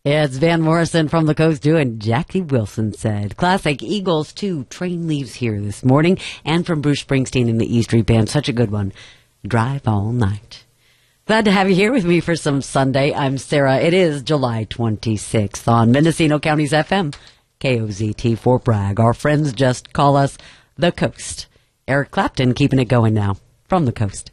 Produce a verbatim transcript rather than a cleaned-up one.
It's Van Morrison from the Coast doing Jackie Wilson Said. Classic Eagles two, Train Leaves Here this morning. And from Bruce Springsteen and the E Street Band, such a good one, Drive All Night. Glad to have you here with me for some Sunday. I'm Sarah. It is July twenty-sixth on Mendocino County's F M, K O Z T Fort Bragg. Our friends just call us the Coast. Eric Clapton keeping it going now from the Coast.